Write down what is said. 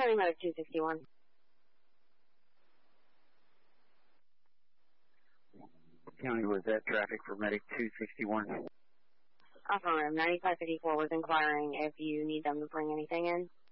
County Medic 261. County was that traffic for Medic 261? Affirmative. 9554 was inquiring if you need them to bring anything in.